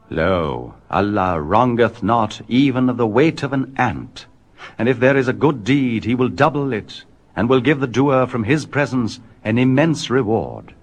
Lo, Allah wrongeth not even of the weight of an ant. And if there is a good deed, he will double it, and will give the doer from his presence an immense reward.